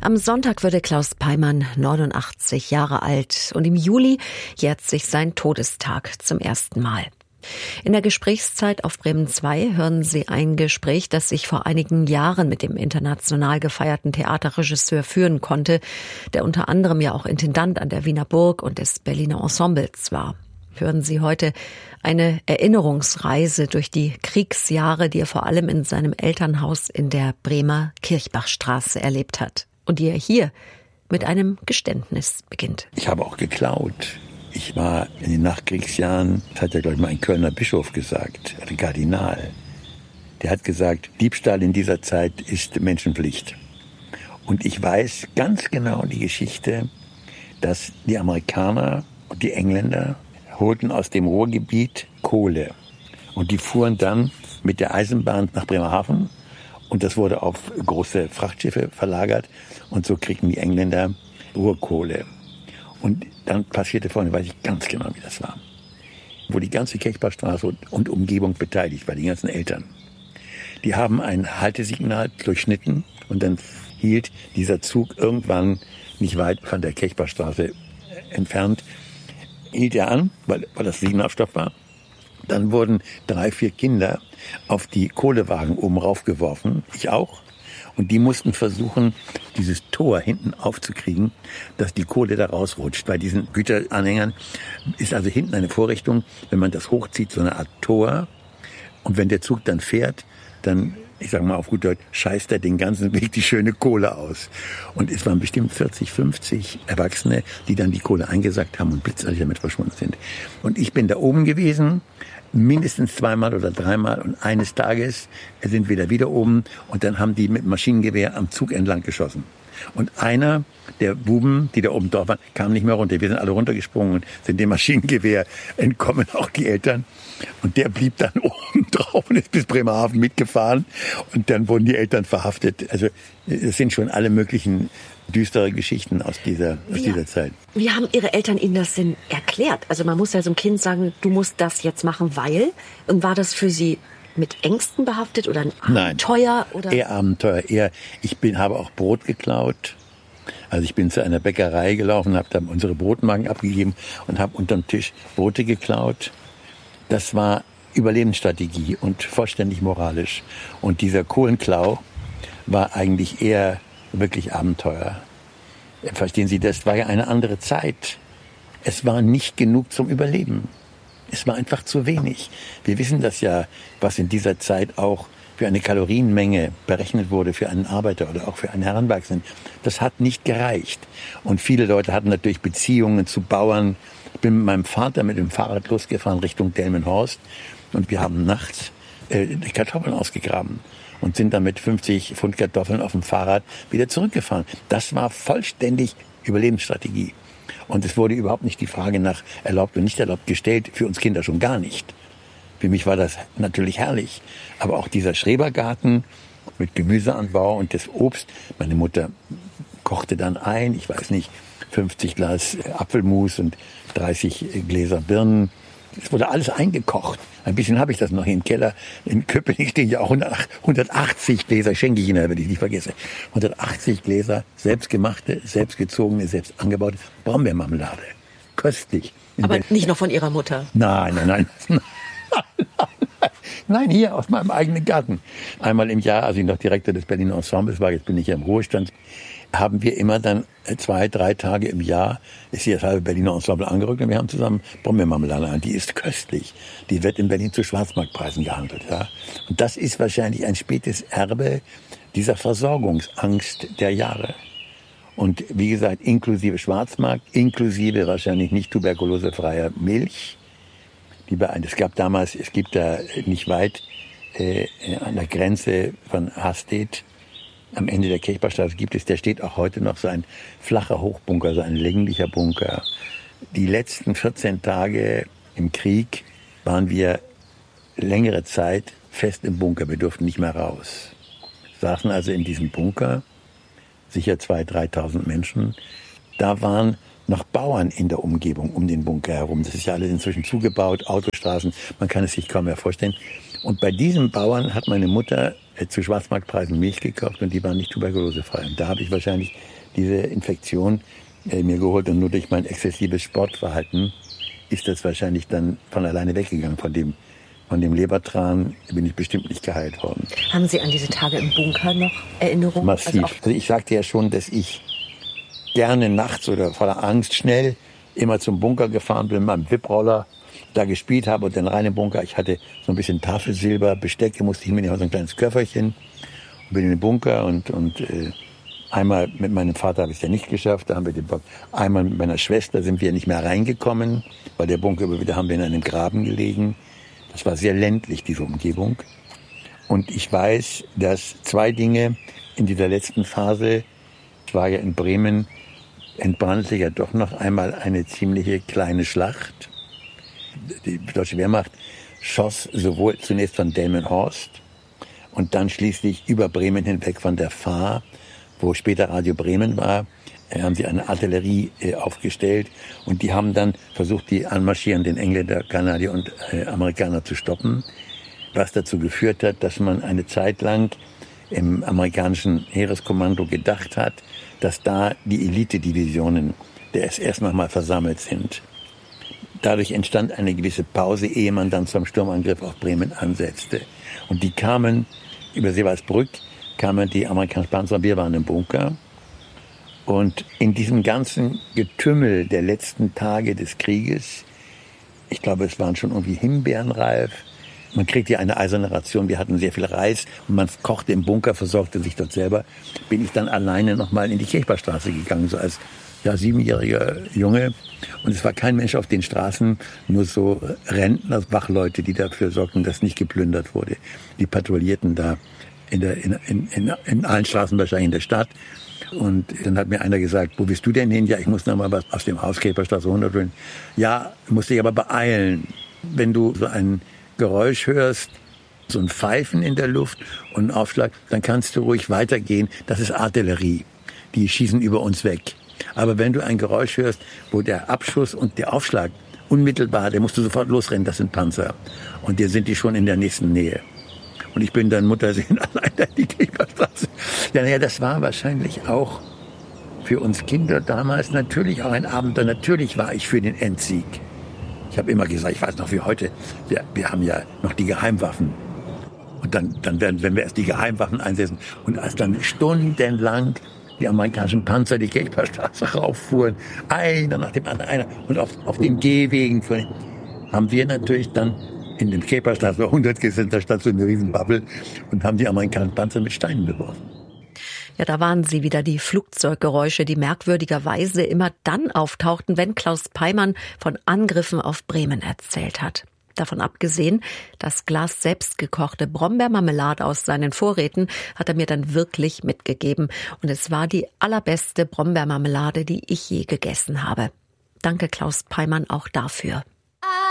Am Sonntag würde Klaus Peimann 89 Jahre alt und im Juli jährt sich sein Todestag zum ersten Mal. In der Gesprächszeit auf Bremen 2 hören Sie ein Gespräch, das ich vor einigen Jahren mit dem international gefeierten Theaterregisseur führen konnte, der unter anderem ja auch Intendant an der Wiener Burg und des Berliner Ensembles war. Hören Sie heute eine Erinnerungsreise durch die Kriegsjahre, die er vor allem in seinem Elternhaus in der Bremer Kirchbachstraße erlebt hat und die er hier mit einem Geständnis beginnt. Ich habe auch geklaut. Ich war in den Nachkriegsjahren, das hat ja, glaube ich, mal ein Kölner Bischof gesagt, ein Kardinal. Der hat gesagt, Diebstahl in dieser Zeit ist Menschenpflicht. Und ich weiß ganz genau die Geschichte, dass die Amerikaner und die Engländer holten aus dem Ruhrgebiet Kohle. Und die fuhren dann mit der Eisenbahn nach Bremerhaven. Und das wurde auf große Frachtschiffe verlagert. Und so kriegten die Engländer Ruhrkohle. Und dann passierte vorhin, weiß ich ganz genau, wie das war, wo die ganze Kirchbachstraße und Umgebung beteiligt war, die ganzen Eltern. Die haben ein Haltesignal durchschnitten und dann hielt dieser Zug irgendwann nicht weit von der Kirchbachstraße entfernt, hielt er an, weil das Signalstopp war. Dann wurden 3, 4 Kinder auf die Kohlewagen oben raufgeworfen, ich auch. Und die mussten versuchen, dieses Tor hinten aufzukriegen, dass die Kohle da rausrutscht. Bei diesen Güteranhängern ist also hinten eine Vorrichtung, wenn man das hochzieht, so eine Art Tor. Und wenn der Zug dann fährt, dann, ich sage mal auf gut Deutsch, scheißt er den ganzen Weg die schöne Kohle aus. Und es waren bestimmt 40, 50 Erwachsene, die dann die Kohle eingesackt haben und blitzartig damit verschwunden sind. Und ich bin da oben gewesen, mindestens 2-mal oder 3-mal, und eines Tages sind wir da wieder oben und dann haben die mit Maschinengewehr am Zug entlang geschossen. Und einer der Buben, die da oben drauf waren, kam nicht mehr runter. Wir sind alle runtergesprungen und sind dem Maschinengewehr entkommen, auch die Eltern. Und der blieb dann oben drauf und ist bis Bremerhaven mitgefahren. Und dann wurden die Eltern verhaftet. Also es sind schon alle möglichen düstere Geschichten aus dieser Zeit. Wie haben Ihre Eltern Ihnen das denn erklärt? Also man muss ja so einem Kind sagen, du musst das jetzt machen, weil. Und war das für Sie mit Ängsten behaftet oder ein Abenteuer? Nein, eher Abenteuer. Habe auch Brot geklaut. Also ich bin zu einer Bäckerei gelaufen, habe dann unsere Brotmarken abgegeben und habe unterm Tisch Brote geklaut. Das war Überlebensstrategie und vollständig moralisch. Und dieser Kohlenklau war eigentlich eher wirklich Abenteuer. Verstehen Sie, das war ja eine andere Zeit. Es war nicht genug zum Überleben. Es war einfach zu wenig. Wir wissen das ja, was in dieser Zeit auch für eine Kalorienmenge berechnet wurde für einen Arbeiter oder auch für einen Heranwachsenden. Das hat nicht gereicht. Und viele Leute hatten natürlich Beziehungen zu Bauern. Ich bin mit meinem Vater mit dem Fahrrad losgefahren Richtung Delmenhorst und wir haben nachts die Kartoffeln ausgegraben und sind dann mit 50 Pfund Kartoffeln auf dem Fahrrad wieder zurückgefahren. Das war vollständig Überlebensstrategie. Und es wurde überhaupt nicht die Frage nach erlaubt und nicht erlaubt gestellt, für uns Kinder schon gar nicht. Für mich war das natürlich herrlich. Aber auch dieser Schrebergarten mit Gemüseanbau und das Obst. Meine Mutter kochte dann ein, ich weiß nicht, 50 Glas Apfelmus und 30 Gläser Birnen. Es wurde alles eingekocht. Ein bisschen habe ich das noch im Keller. In Köpenick stehen ja auch 180 Gläser, schenke ich Ihnen, wenn ich nicht vergesse. 180 Gläser, selbstgemachte, selbstgezogene, selbst angebaute Brombeermarmelade. Köstlich. Aber nicht noch von Ihrer Mutter? Nein. Nein, hier aus meinem eigenen Garten. Einmal im Jahr, als ich noch Direktor des Berliner Ensembles war, jetzt bin ich ja im Ruhestand, haben wir immer dann 2, 3 Tage im Jahr, ist hier das halbe Berliner Ensemble angerückt und wir haben zusammen Brombeermarmelade an. Die ist köstlich. Die wird in Berlin zu Schwarzmarktpreisen gehandelt. Ja? Und das ist wahrscheinlich ein spätes Erbe dieser Versorgungsangst der Jahre. Und wie gesagt, inklusive Schwarzmarkt, inklusive wahrscheinlich nicht tuberkulosefreier Milch. Es gibt da nicht weit an der Grenze von Hastedt, am Ende der Kirchbachstraße der steht auch heute noch so ein flacher Hochbunker, so ein länglicher Bunker. Die letzten 14 Tage im Krieg waren wir längere Zeit fest im Bunker. Wir durften nicht mehr raus. Saßen also in diesem Bunker, sicher 2.000, 3.000 Menschen. Da waren noch Bauern in der Umgebung um den Bunker herum. Das ist ja alles inzwischen zugebaut, Autostraßen, man kann es sich kaum mehr vorstellen. Und bei diesem Bauern hat meine Mutter zu Schwarzmarktpreisen Milch gekauft und die war nicht tuberkulosefrei. Und da habe ich wahrscheinlich diese Infektion mir geholt und nur durch mein exzessives Sportverhalten ist das wahrscheinlich dann von alleine weggegangen. Von dem Lebertran bin ich bestimmt nicht geheilt worden. Haben Sie an diese Tage im Bunker noch Erinnerungen? Massiv. Also ich sagte ja schon, dass ich gerne nachts oder voller Angst schnell immer zum Bunker gefahren bin mit meinem Wipproller, da gespielt habe und dann rein im Bunker. Ich hatte so ein bisschen Tafelsilber, Bestecke musste ich mitnehmen, so ein kleines Köfferchen und bin in den Bunker und einmal mit meinem Vater habe ich es ja nicht geschafft, da haben wir den Bunker. Einmal mit meiner Schwester sind wir nicht mehr reingekommen, weil der Bunker wieder haben wir in einem Graben gelegen. Das war sehr ländlich, diese Umgebung. Und ich weiß, dass 2 Dinge in dieser letzten Phase, ich war ja in Bremen, entbrannte ja doch noch einmal eine ziemliche kleine Schlacht. Die deutsche Wehrmacht schoss sowohl zunächst von Delmenhorst und dann schließlich über Bremen hinweg von der Fahr, wo später Radio Bremen war, haben sie eine Artillerie aufgestellt und die haben dann versucht, die anmarschierenden Engländer, Kanadier und Amerikaner zu stoppen, was dazu geführt hat, dass man eine Zeit lang im amerikanischen Heereskommando gedacht hat, dass da die Elitedivisionen der SS nochmal versammelt sind. Dadurch entstand eine gewisse Pause, ehe man dann zum Sturmangriff auf Bremen ansetzte. Und die kamen, über Seewaldsbrück, kamen die amerikanischen Panzer, wir waren im Bunker. Und in diesem ganzen Getümmel der letzten Tage des Krieges, ich glaube, es waren schon irgendwie himbeerenreif, man kriegt ja eine eiserne Ration, wir hatten sehr viel Reis und man kochte im Bunker, versorgte sich dort selber, bin ich dann alleine nochmal in die Kirchbergstraße gegangen, so als 7-jähriger Junge. Und es war kein Mensch auf den Straßen, nur so Rentner, Wachleute, die dafür sorgten, dass nicht geplündert wurde. Die patrouillierten da in allen Straßen wahrscheinlich in der Stadt. Und dann hat mir einer gesagt, wo bist du denn hin? Ja, ich muss noch mal was aus dem Haus Kirchbergstraße 100 holen. Ja, musst dich aber beeilen. Wenn du so ein Geräusch hörst, so ein Pfeifen in der Luft und einen Aufschlag, dann kannst du ruhig weitergehen. Das ist Artillerie. Die schießen über uns weg. Aber wenn du ein Geräusch hörst, wo der Abschuss und der Aufschlag unmittelbar, der musst du sofort losrennen, das sind Panzer. Und dir sind die schon in der nächsten Nähe. Und ich bin dann Muttersehen allein in die Kirchbergstraße. Ja, das war wahrscheinlich auch für uns Kinder damals natürlich auch ein Abenteuer. Natürlich war ich für den Endsieg. Ich habe immer gesagt, ich weiß noch wie heute, wir haben ja noch die Geheimwaffen. Und dann werden, wenn wir erst die Geheimwaffen einsetzen und als dann stundenlang die amerikanischen Panzer die Kirchbergstraße rauffuhren, einer nach dem anderen, und auf den Gehwegen haben wir natürlich dann in dem Kirchbergstraße 100 gesehen, da stand so eine Riesenbubble und haben die amerikanischen Panzer mit Steinen beworfen. Ja, da waren sie wieder, die Flugzeuggeräusche, die merkwürdigerweise immer dann auftauchten, wenn Klaus Peimann von Angriffen auf Bremen erzählt hat. Davon abgesehen, das Glas selbstgekochte Brombeermarmelade aus seinen Vorräten hat er mir dann wirklich mitgegeben. Und es war die allerbeste Brombeermarmelade, die ich je gegessen habe. Danke, Klaus Peimann, auch dafür.